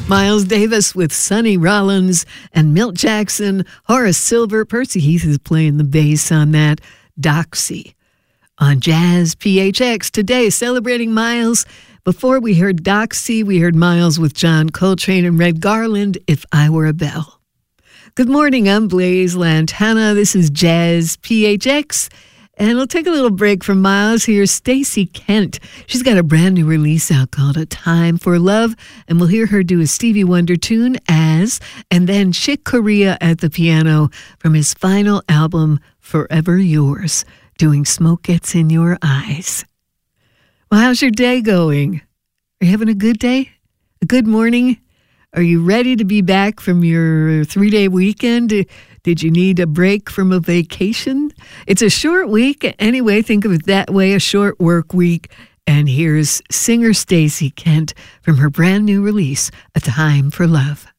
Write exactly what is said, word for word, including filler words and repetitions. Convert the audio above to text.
Miles Davis with Sonny Rollins and Milt Jackson, Horace Silver. Percy Heath is playing the bass on that. Doxy on Jazz P H X today, celebrating Miles. Before we heard Doxy, we heard Miles with John Coltrane and Red Garland, If I Were a Bell. Good morning, I'm Blaze Lantana. This is Jazz P H X. And we'll take a little break from Miles. Here's Stacey Kent. She's got a brand new release out called A Time for Love. And we'll hear her do a Stevie Wonder tune, As. And then Chick Corea at the piano from his final album, Forever Yours, doing Smoke Gets in Your Eyes. Well, how's your day going? Are you having a good day? A good morning? Are you ready to be back from your three-day weekend? Did you need a break from a vacation? It's a short week. Anyway, think of it that way, a short work week. And here's singer Stacey Kent from her brand new release, A Time for Love.